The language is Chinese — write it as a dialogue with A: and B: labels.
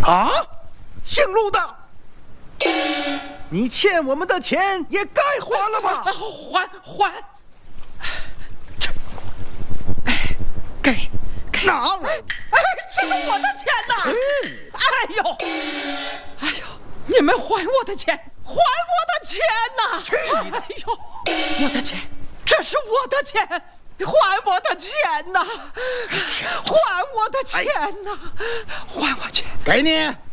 A: 啊，姓陆的，你欠我们的钱也该还了吧？
B: 还，给
A: 拿来！
B: 这是我的钱呐！哎呦，你们还我的钱，还我的钱呐！
A: 去你的！
B: 哎呦，我的钱，这是我的钱，还我的钱呐！还我的钱呐！还我钱！
A: 给你。